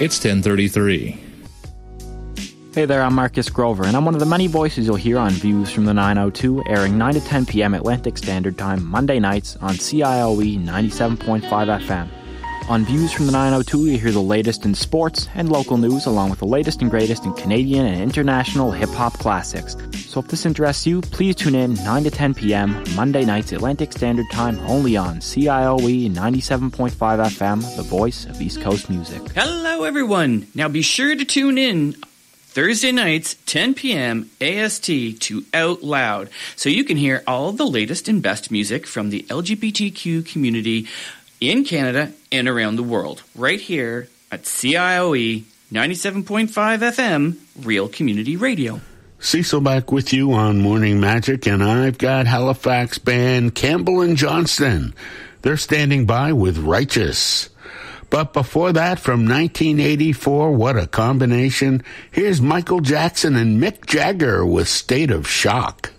It's 10:33. Hey there, I'm Marcus Grover, and I'm one of the many voices you'll hear on Views from the 902, airing 9 to 10 p.m. Atlantic Standard Time, Monday nights on CIOE 97.5 FM. On Views from the 902, you hear the latest in sports and local news, along with the latest and greatest in Canadian and international hip-hop classics. So if this interests you, please tune in 9 to 10 p.m. Monday nights Atlantic Standard Time, only on CIOE 97.5 FM, the voice of East Coast music. Hello, everyone. Now be sure to tune in Thursday nights, 10 p.m. AST to Out Loud, so you can hear all the latest and best music from the LGBTQ community in Canada and around the world, right here at CIOE 97.5 FM, Real Community Radio. Cecil back with you on Morning Magic, and I've got Halifax band Campbell and Johnston. They're standing by with Righteous. But before that, from 1984, what a combination, here's Michael Jackson and Mick Jagger with State of Shock.